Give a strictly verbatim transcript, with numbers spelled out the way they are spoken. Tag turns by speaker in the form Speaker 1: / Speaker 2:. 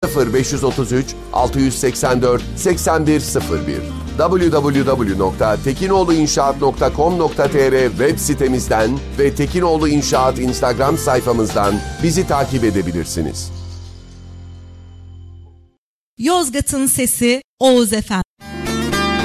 Speaker 1: sıfır beş otuz üç altı seksen dört seksen bir sıfır bir double-u double-u double-u nokta tekinoğluinşaat nokta com nokta tr web sitemizden ve Tekinoğlu İnşaat Instagram sayfamızdan bizi takip edebilirsiniz.
Speaker 2: Yozgat'ın Sesi Oğuz Efendi.